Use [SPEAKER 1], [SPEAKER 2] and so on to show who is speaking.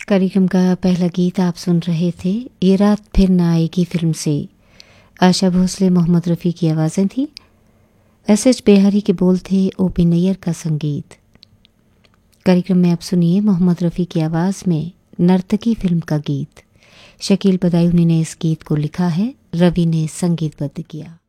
[SPEAKER 1] कार्यक्रम का पहला गीत आप सुन रहे थे। ये रात फिर न आएगी फिल्म से आशा भोसले, मोहम्मद रफ़ी की आवाज़ें थी। एस.एच. बेहारी के बोल थे, ओ.पी. नैयर का संगीत। कार्यक्रम में आप सुनिए मोहम्मद रफ़ी की आवाज़ में नर्तकी फिल्म का गीत। शकील बदायूनी ने इस गीत को लिखा है, रवि ने संगीतबद्ध किया।